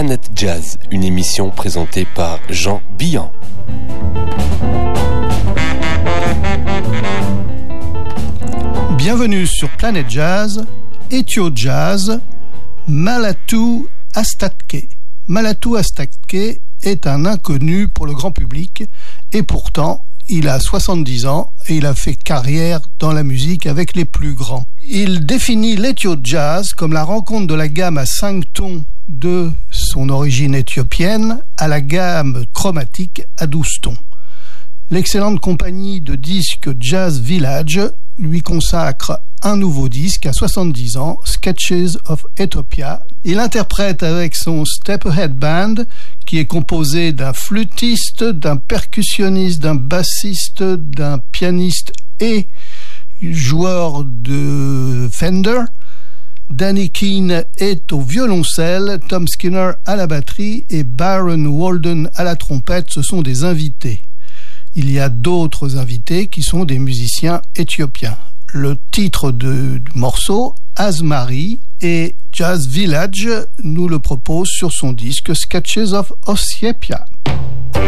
Planète Jazz, une émission présentée par Jean Billan. Bienvenue sur Planète Jazz, Ethio Jazz, Mulatu Astatke. Mulatu Astatke est un inconnu pour le grand public et pourtant il a 70 ans et il a fait carrière dans la musique avec les plus grands. Il définit l'Ethio Jazz comme la rencontre de la gamme à 5 tons de son origine éthiopienne à la gamme chromatique à 12 tons. L'excellente compagnie de disques Jazz Village lui consacre un nouveau disque à 70 ans, Sketches of Ethiopia. Il interprète avec son Step Ahead Band, qui est composé d'un flûtiste, d'un percussionniste, d'un bassiste, d'un pianiste et joueur de Fender. Danny Keane est au violoncelle, Tom Skinner à la batterie et Byron Walden à la trompette. Ce sont des invités. Il y a d'autres invités qui sont des musiciens éthiopiens. Le titre du morceau, Asmari, et Jazz Village nous le propose sur son disque Sketches of Ethiopia.